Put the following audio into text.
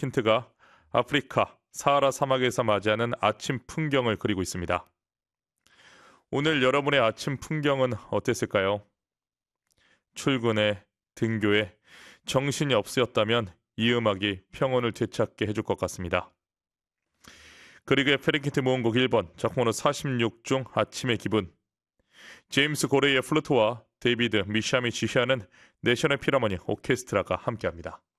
킨트가 아프리카 사하라 사막에서 맞이하는 아침 풍경을 그리고 있습니다. 오늘 여러분의 아침 풍경은 어땠을까요? 출근에, 등교에 정신이 없으셨다면 이 음악이 평온을 되찾게 해줄 것 같습니다. 그리고의 페리킨트 모음곡 1번 작품번호 46 중 아침의 기분. 제임스 고레이의 플루트와 데이비드 미샤미 지휘하는 내셔널 필하모니 오케스트라가 함께합니다.